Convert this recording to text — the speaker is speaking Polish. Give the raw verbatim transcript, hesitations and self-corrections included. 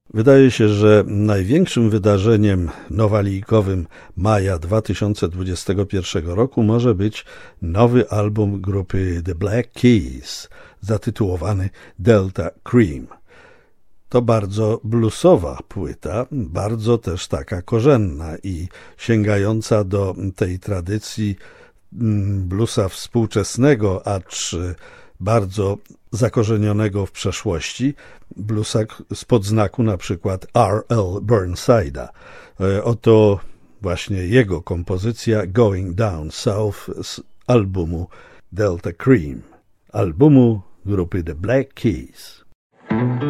Wydaje się, że największym wydarzeniem nowalijkowym maja dwa tysiące dwudziestego pierwszego roku może być nowy album grupy The Black Keys, zatytułowany Delta Cream. To bardzo bluesowa płyta, bardzo też taka korzenna i sięgająca do tej tradycji bluesa współczesnego, acz bardzo zakorzenionego w przeszłości, bluesa spod znaku na przykład R L Burnside'a. Oto właśnie jego kompozycja Going Down South z albumu Delta Cream, albumu grupy The Black Keys.